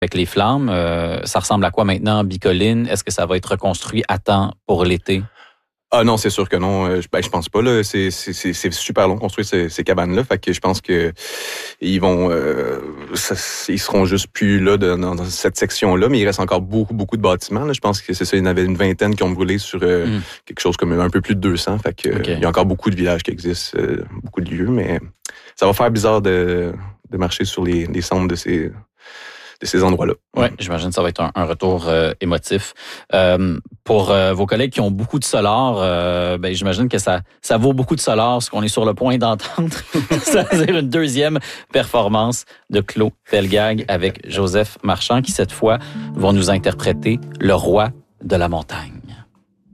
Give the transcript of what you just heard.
avec les flammes. Ça ressemble à quoi maintenant, Bicoline? Est-ce que ça va être reconstruit à temps pour l'été? Ah non, c'est sûr que non. Je pense pas. Là, c'est super long construire ces cabanes-là. Fait que je pense que ils vont, ils seront juste plus là dans cette section-là. Mais il reste encore beaucoup de bâtiments. Là. Je pense que c'est ça. Il y en avait une vingtaine qui ont brûlé sur quelque chose comme un peu plus de 200. Fait que il y a encore beaucoup de villages qui existent, beaucoup de lieux. Mais ça va faire bizarre de marcher sur les cendres de ces endroits-là. Oui, j'imagine que ça va être un retour émotif. Pour vos collègues qui ont beaucoup de solar, j'imagine que ça vaut beaucoup de solar, ce qu'on est sur le point d'entendre. C'est-à-dire une deuxième performance de Claude Pelgag avec Joseph Marchand, qui cette fois vont nous interpréter Le Roi de la montagne.